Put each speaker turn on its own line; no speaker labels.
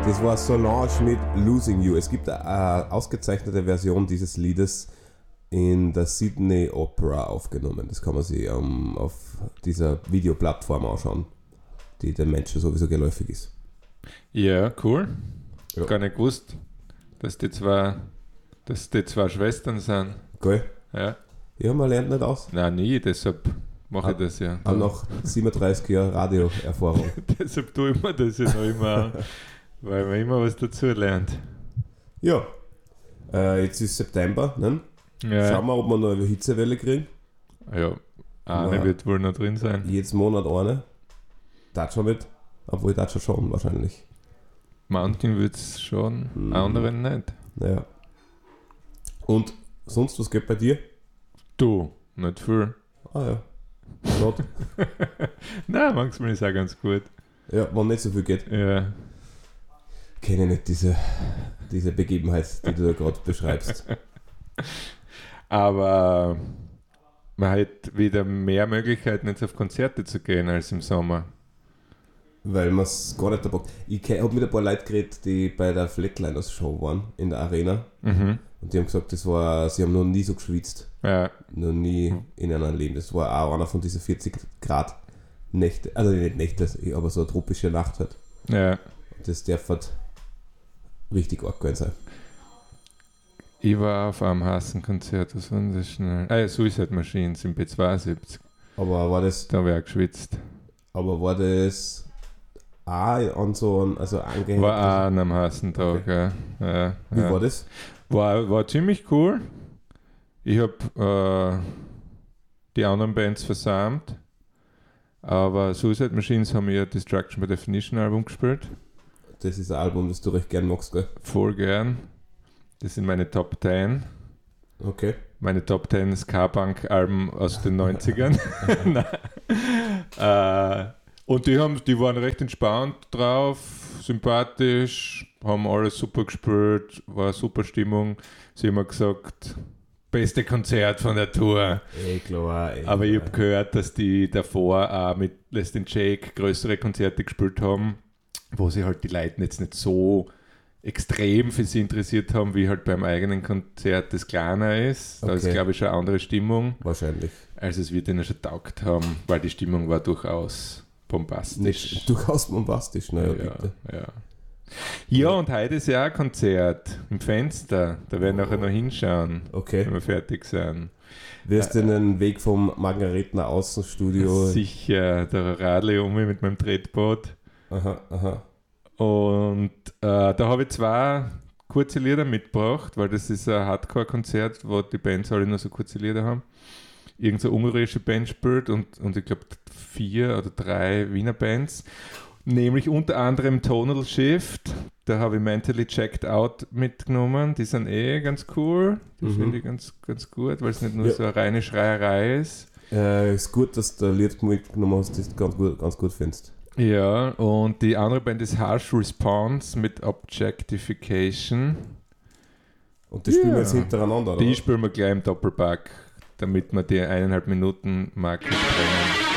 Das war Solange mit Losing You. Es gibt eine ausgezeichnete Version dieses Liedes in der Sydney Opera aufgenommen. Das kann man sich auf dieser Videoplattform anschauen, die den Menschen sowieso geläufig ist.
Ja, cool.
Ja.
Gar nicht gewusst, dass die zwei Schwestern sind.
Geil?
Ja.
Ja, man lernt nicht aus.
Nein, nie, deshalb mache ich das ja.
Auch nach 37 Jahren Radioerfahrung.
Deshalb tue ich mir das ja noch immer an, weil man immer was dazu lernt.
Ja, jetzt ist September, ne?
Ja.
Schauen wir, ob wir noch eine Hitzewelle kriegen.
Ja, eine wird wohl noch drin sein.
Jeden Monat eine. Datscha mit, obwohl Datscha schon wahrscheinlich.
Manchen wird es schon, anderen nicht.
Ja. Und sonst, was geht bei dir?
Du, nicht viel.
Ah ja. Not.
Nein, manchmal ist auch ganz gut.
Ja, wenn nicht so viel geht.
Ja.
Kenne nicht diese Begebenheit, die du da gerade beschreibst.
Aber man hat wieder mehr Möglichkeiten, jetzt auf Konzerte zu gehen als im Sommer.
Weil man es gar nicht dabei. Ich habe mit ein paar Leuten geredet, die bei der Flatliners Show waren, in der Arena.
Mhm.
Und die haben gesagt, sie haben noch nie so geschwitzt.
Ja.
Noch nie in einem Leben. Das war auch einer von diesen 40 Grad Nächte. Also nicht Nächte, aber so eine tropische Nacht halt.
Ja.
Das darf halt richtig arg gewesen sein.
Ich war auf einem Hassenkonzert, das war das schnell. Suicide Machines im B72.
Aber war das
Da habe ich auch geschwitzt.
auch an so einem, also angehängt?
War auch an einem Hassentag,
Okay.
ja.
Wie war das?
War ziemlich cool. Ich habe die anderen Bands versammelt, aber Suicide Machines haben ja Destruction by Definition Album gespielt.
Das ist ein Album, das du recht gern magst, gell?
Voll gern. Das sind meine Top 10.
Okay.
Meine Top 10 Ska-Punk-Alben aus den 90ern. Und die waren recht entspannt drauf, sympathisch, haben alles super gespielt, war eine super Stimmung. Sie haben mir gesagt, beste Konzert von der Tour.
Klar.
Aber ich habe gehört, dass die davor auch mit Less Than Jake größere Konzerte gespielt haben, wo sie halt die Leute jetzt nicht so extrem für sie interessiert haben, wie halt beim eigenen Konzert das kleiner ist. Da ist, glaube ich, schon eine andere Stimmung.
Wahrscheinlich.
Als es wir denen schon taugt haben, weil die Stimmung war durchaus bombastisch.
Durchaus bombastisch, naja, bitte.
Ja, und heute ist ja auch ein Konzert im Fenster. Da werden wir nachher noch hinschauen, wenn wir fertig sind.
Wirst du den Weg vom Margaretner Außenstudio...
Sicher, da radle ich um mich mit meinem Tretboot.
Aha.
Und da habe ich 2 kurze Lieder mitgebracht, weil das ist ein Hardcore-Konzert, wo die Bands alle nur so kurze Lieder haben. Irgend so eine ungarische Band spielt und ich glaube 4 oder 3 Wiener Bands. Nämlich unter anderem Tonal Shift, da habe ich Mentally Checked Out mitgenommen. Die sind ganz cool, die finde ich ganz, ganz gut, weil es nicht nur so eine reine Schreierei ist.
Ist gut, dass du ein Lied mitgenommen hast, das du ganz gut findest.
Ja, und die andere Band ist Harsh Response mit Objectification.
Und die spielen wir jetzt hintereinander, oder?
Die spielen wir gleich im Doppelpack, damit wir die 1,5 Minuten Marke sprengen.